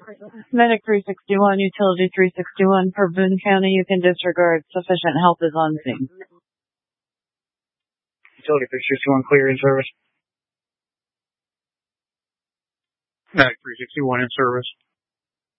Medic 361, Utility 361 for Boone County. You can disregard. Sufficient help is on scene. Utility 361 clear in service. Medic 361 in service.